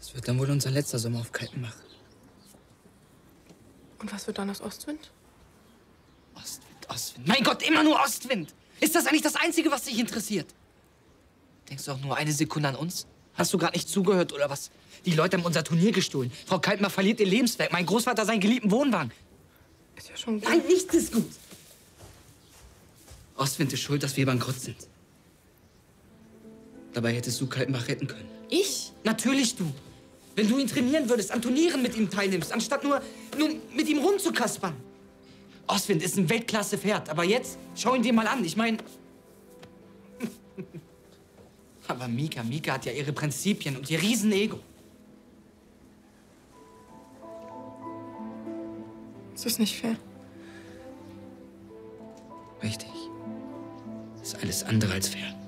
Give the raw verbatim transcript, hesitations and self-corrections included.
Das wird dann wohl unser letzter Sommer auf Kaltenbach. Und was wird dann aus Ostwind? Ostwind, Ostwind. Mein Gott, immer nur Ostwind. Ist das eigentlich das Einzige, was dich interessiert? Denkst du auch nur eine Sekunde an uns? Hast du gerade nicht zugehört, oder was? Die Leute haben unser Turnier gestohlen. Frau Kaltenbach verliert ihr Lebenswerk. Mein Großvater seinen geliebten Wohnwagen. Ist ja schon gut. Nein, nichts ist gut. Ostwind ist schuld, dass wir bankrott sind. Dabei hättest du Kaltenbach retten können. Ich? Natürlich du. Wenn du ihn trainieren würdest, an Turnieren mit ihm teilnimmst, anstatt nur, nur mit ihm rumzukaspern. Ostwind ist ein Weltklasse-Pferd, aber jetzt, schau ihn dir mal an. Ich meine... Aber Mika, Mika hat ja ihre Prinzipien und ihr Riesenego. Das ist nicht fair. Richtig. Das ist alles andere als fair.